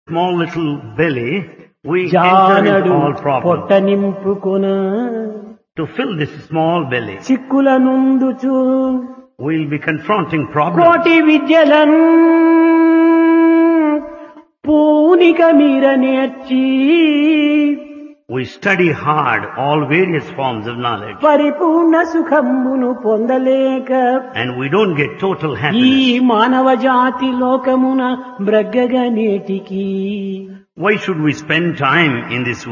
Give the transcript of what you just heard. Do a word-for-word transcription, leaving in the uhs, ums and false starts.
small little belly, we enter జానడు into all problems. పొట్ట నింపుకొన To fill this small belly, Chikkula నుందుచు we'll be confronting problems. కోటి విద్యలను పూనిక మీర నేర్చి We study hard all various forms of knowledge, పరిపూర్ణ సుఖమును పొందలేక and we don't get total ఈ happiness. మానవ జాతి లోకమున బ్రగ్గగా నేటికి Why should we spend time in this